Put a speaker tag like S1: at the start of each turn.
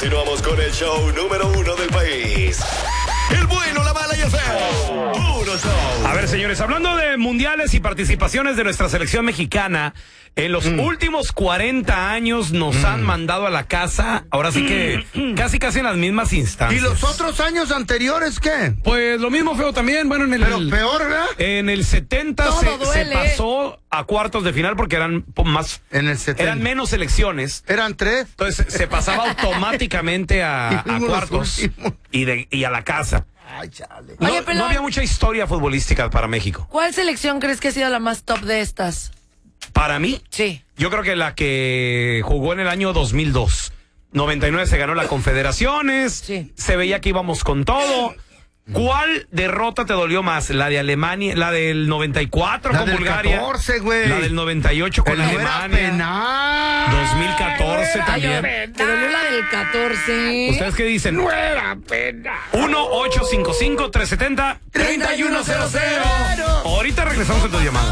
S1: Continuamos con el show número 1 del país. El bueno, la mala y el feo. Puro show.
S2: A ver, señores, hablando de mundiales y participaciones de nuestra selección mexicana, en los últimos 40 años nos han mandado a la casa, ahora sí que casi en las mismas instancias.
S3: ¿Y los otros años anteriores qué?
S2: Pues lo mismo, feo, también. Bueno,
S3: Pero peor, ¿verdad?
S2: en el 70 se pasó a cuartos de final porque eran más.
S3: En el 70.
S2: Eran menos selecciones.
S3: Eran 3.
S2: Entonces se pasaba automáticamente a cuartos y a la casa.
S3: Ay, chale.
S2: No,
S4: Oye, Pelón,
S2: no había mucha historia futbolística para México.
S4: ¿cuál selección crees que ha sido la más top de estas?
S2: Para mí,
S4: Sí.
S2: yo creo que la que jugó en el año 2002. 99 se ganó la Confederaciones.
S4: Sí.
S2: Se veía que íbamos con todo. ¿Cuál derrota te dolió más? ¿La de Alemania? ¿La del 94
S3: La
S2: con
S3: del
S2: Bulgaria?
S3: 14, güey.
S2: ¿La del 98 con
S3: No era
S2: Alemania?
S3: penal.
S2: 2014 también.
S4: ¿Te dolió la del 14?
S2: ¿Ustedes qué dicen?
S3: No era penal.
S2: 1-855-370-3100. Ahorita regresamos con tu llamada.